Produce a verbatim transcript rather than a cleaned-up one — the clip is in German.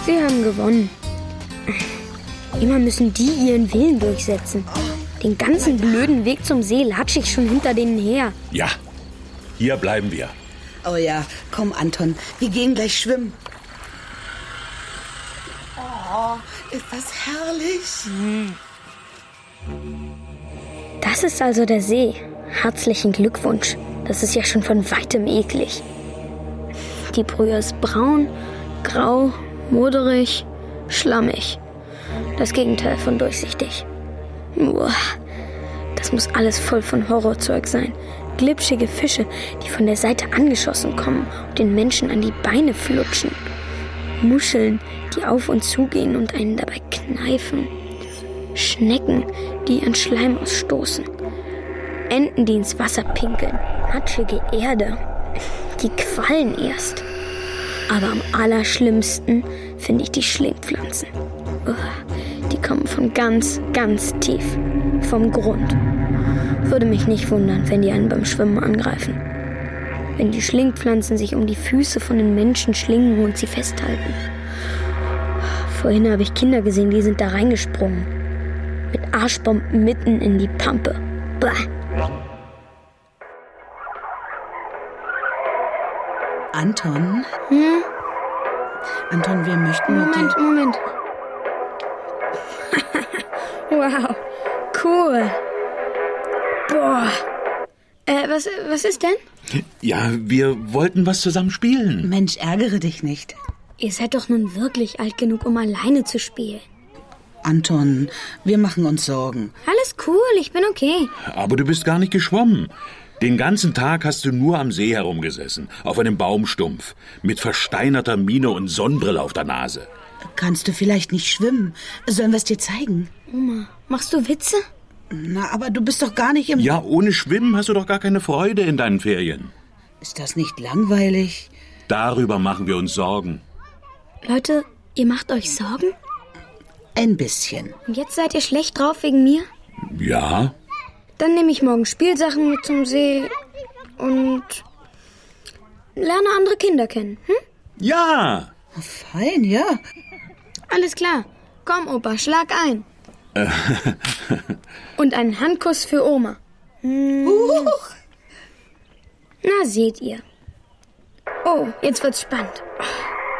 Sie haben gewonnen. Immer müssen die ihren Willen durchsetzen. Den ganzen blöden Weg zum See latsche ich schon hinter denen her. Ja, hier bleiben wir. Oh ja, komm Anton, wir gehen gleich schwimmen. Oh, ist das herrlich. Das ist also der See. Herzlichen Glückwunsch. Das ist ja schon von weitem eklig. Die Brühe ist braun, grau, moderig, schlammig. Das Gegenteil von durchsichtig. Uah, das muss alles voll von Horrorzeug sein. Glitschige Fische, die von der Seite angeschossen kommen und den Menschen an die Beine flutschen. Muscheln, die auf und zugehen und einen dabei kneifen. Schnecken, die ihren Schleim ausstoßen. Enten, die ins Wasser pinkeln. Matschige Erde. Die quallen erst. Aber am allerschlimmsten finde ich die Schlingpflanzen. Die kommen von ganz, ganz tief. Vom Grund. Würde mich nicht wundern, wenn die einen beim Schwimmen angreifen. Wenn die Schlingpflanzen sich um die Füße von den Menschen schlingen und sie festhalten. Vorhin habe ich Kinder gesehen, die sind da reingesprungen. Mit Arschbomben mitten in die Pampe. Bäh. Anton? Hm? Anton, wir möchten mit Moment, dir... Moment. Wow, cool. Boah. Äh, was, was ist denn? Ja, wir wollten was zusammen spielen. Mensch, ärgere dich nicht. Ihr seid doch nun wirklich alt genug, um alleine zu spielen. Anton, wir machen uns Sorgen. Alles cool, ich bin okay. Aber du bist gar nicht geschwommen. Den ganzen Tag hast du nur am See herumgesessen, auf einem Baumstumpf, mit versteinerter Miene und Sonnenbrille auf der Nase. Kannst du vielleicht nicht schwimmen? Sollen wir es dir zeigen? Oma, machst du Witze? Na, aber du bist doch gar nicht im... Ja, ohne Schwimmen hast du doch gar keine Freude in deinen Ferien. Ist das nicht langweilig? Darüber machen wir uns Sorgen. Leute, ihr macht euch Sorgen? Ein bisschen. Und jetzt seid ihr schlecht drauf wegen mir? Ja? Dann nehme ich morgen Spielsachen mit zum See und lerne andere Kinder kennen. Hm? Ja! Fein, ja. Alles klar. Komm, Opa, schlag ein. Und einen Handkuss für Oma. Hm. Na, seht ihr. Oh, jetzt wird's spannend.